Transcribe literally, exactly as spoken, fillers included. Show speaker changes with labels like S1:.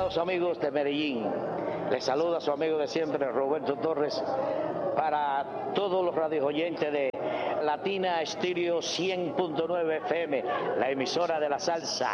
S1: los amigos de Medellín. Les saluda su amigo de siempre, Roberto Torres, para todos los radioyentes de Latina Estéreo cien punto nueve F M, la emisora de la salsa.